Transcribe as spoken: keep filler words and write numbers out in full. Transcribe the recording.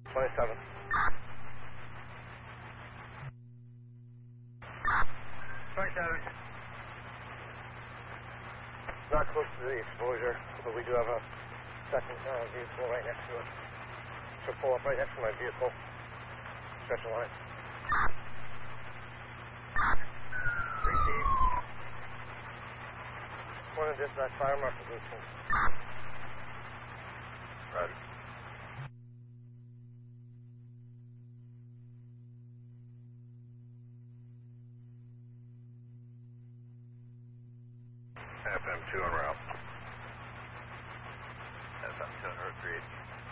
twenty-seven. twenty-seven. Not close to the exposure, but we do have a second uh, vehicle right next to it. Should pull up right next to my vehicle. Special line. Receive. One of dispatch, fire marshal position. Roger. F M two en route. F M two en route, three eight.